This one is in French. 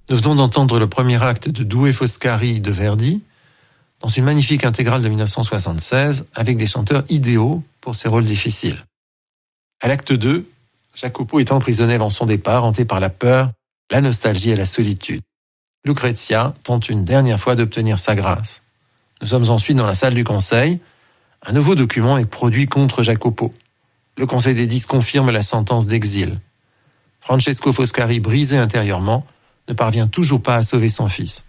Nous venons d'entendre le premier acte de Due Foscari de Verdi, dans une magnifique intégrale de 1976, avec des chanteurs idéaux pour ces rôles difficiles. À l'acte 2, Jacopo est emprisonné avant son départ, hanté par la peur, la nostalgie et la solitude. Lucrezia tente une dernière fois d'obtenir sa grâce. Nous sommes ensuite dans la salle du conseil. Un nouveau document est produit contre Jacopo. Le conseil des 10 confirme la sentence d'exil. Francesco Foscari, brisé intérieurement, ne parvient toujours pas à sauver son fils.